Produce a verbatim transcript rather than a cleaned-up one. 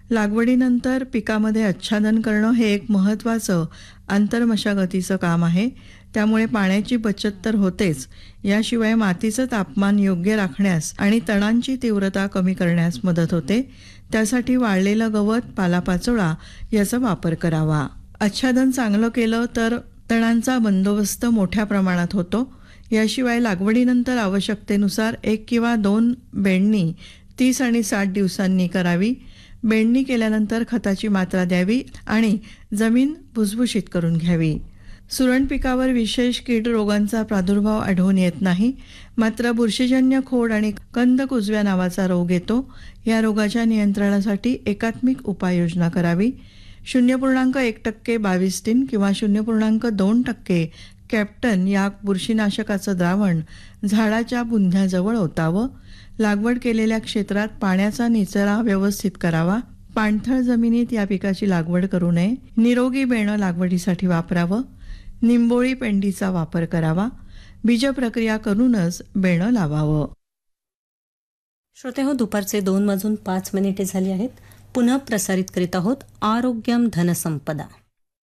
लागवडीनंतर पिकामध्ये आच्छादन करणं हे एक महत्त्वाचं आंतरमशागतीचं काम आहे. त्यामुळे पाण्याची बचत तर होतेच, याशिवाय मातीचं तापमान योग्य राखण्यास आणि तणांची तीव्रता कमी करण्यास मदत होते. त्यासाठी वाळलेलं गवत, पालापाचोळा याचा वापर करावा. आच्छादन चांगलं केलं तर तणांचा बंदोबस्त मोठ्या प्रमाणात होतो. याशिवाय लागवडीनंतर आवश्यकतेनुसार एक किंवा दोन बेंडणी तीस आणि साठ दिवसांनी करावी. बेंडणी केल्यानंतर खताची मात्रा द्यावी आणि जमीन भुसभुशीत करून घ्यावी. सुरण पिकावर विशेष कीड रोगांचा प्रादुर्भाव आढळून येत नाही, मात्र बुरशीजन्य खोड आणि कंद कुजव्या नावाचा रोग येतो. या रोगाच्या नियंत्रणासाठी एकात्मिक उपाययोजना करावी. शून्य पूर्णांक एक टक्के बाविस्टीन किंवा शून्य पूर्णांक दोन टक्के कॅप्टन या बुरशीनाशकाचं द्रावण झाडाच्या बुंध्याजवळ ओतावं. लागवड केलेल्या क्षेत्रात पाण्याचा निचरा व्यवस्थित करावा. पाणथळ जमिनीत या पिकाची लागवड करू नये. निरोगी बेणं लागवडीसाठी वापरावं. निंबोळी पेंडीचा वापर करावा. बीजप्रक्रिया करूनच बेणं लावावं. श्रोते हो, दुपारचे दोन वाजून पाच मिनिटे झाली आहेत. पुन्हा प्रसारित करीत आहोत आरोग्यम धनसंपदा.